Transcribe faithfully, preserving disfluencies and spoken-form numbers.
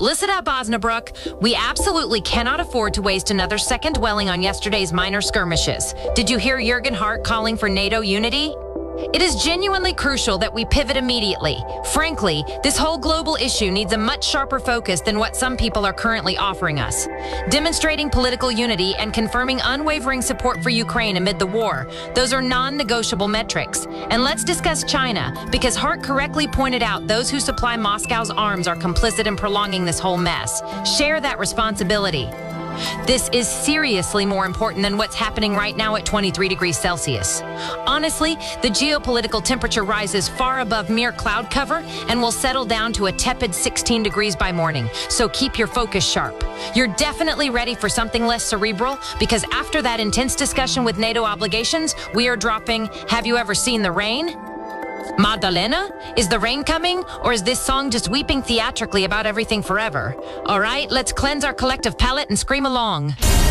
Listen up, Osnabrück. We absolutely cannot afford to waste another second dwelling on yesterday's minor skirmishes. Did you hear Jürgen Hart calling for NATO unity? It is genuinely crucial that we pivot immediately. Frankly, this whole global issue needs a much sharper focus than what some people are currently offering us. Demonstrating political unity and confirming unwavering support for Ukraine amid the war, those are non-negotiable metrics. And let's discuss China, because Hart correctly pointed out those who supply Moscow's arms are complicit in prolonging this whole mess. Share that responsibility. This is seriously more important than what's happening right now at twenty-three degrees Celsius. Honestly, the geopolitical temperature rises far above mere cloud cover and will settle down to a tepid sixteen degrees by morning, so keep your focus sharp. You're definitely ready for something less cerebral, because after that intense discussion with NATO obligations, we are dropping Have You Ever Seen the Rain? Magdalena? Is the rain coming, or is this song just weeping theatrically about everything forever? All right, let's cleanse our collective palate and scream along.